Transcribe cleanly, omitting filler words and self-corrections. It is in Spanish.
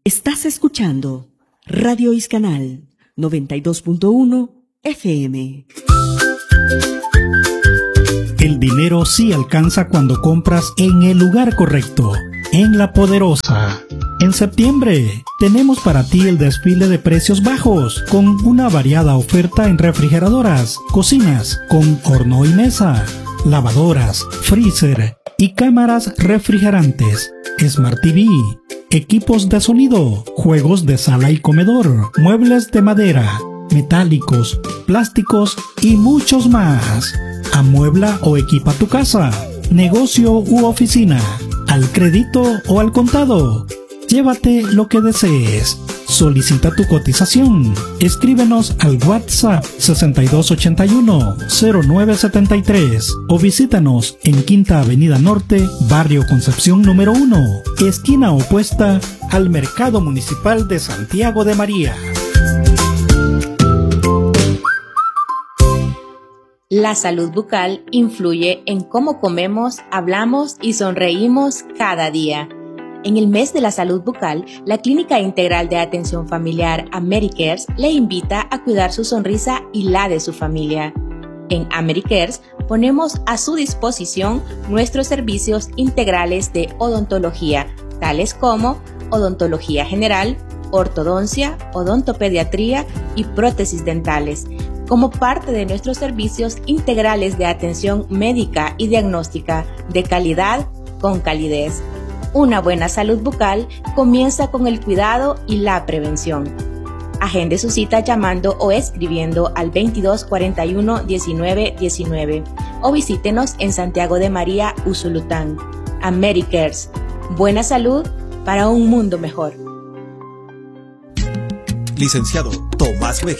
Estás escuchando Radio Iscanal 92.1 FM. El dinero sí alcanza cuando compras en el lugar correcto, en La Poderosa. En septiembre tenemos para ti el desfile de precios bajos, con una variada oferta en refrigeradoras, cocinas con horno y mesa, lavadoras, freezer y cámaras refrigerantes, Smart TV, equipos de sonido, juegos de sala y comedor, muebles de madera, metálicos, plásticos y muchos más. Amuebla o equipa tu casa, negocio u oficina, al crédito o al contado. Llévate lo que desees. Solicita tu cotización. Escríbenos al WhatsApp 6281-0973 o visítanos en Quinta Avenida Norte, Barrio Concepción número 1, esquina opuesta al Mercado Municipal de Santiago de María. La salud bucal influye en cómo comemos, hablamos y sonreímos cada día. En el mes de la salud bucal, la Clínica Integral de Atención Familiar AmeriCares le invita a cuidar su sonrisa y la de su familia. En AmeriCares ponemos a su disposición nuestros servicios integrales de odontología, tales como odontología general, ortodoncia, odontopediatría y prótesis dentales, como parte de nuestros servicios integrales de atención médica y diagnóstica de calidad con calidez. Una buena salud bucal comienza con el cuidado y la prevención. Agende su cita llamando o escribiendo al 2241-1919 o visítenos en Santiago de María, Usulután. AmeriCares. Buena salud para un mundo mejor. Licenciado Tomás Mejía.